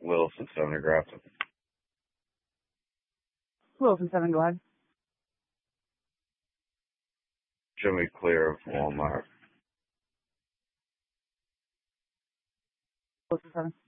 Wilson 7 Grafton. Wilson 7, go ahead. Show me clear of Walmart. Wilson 7.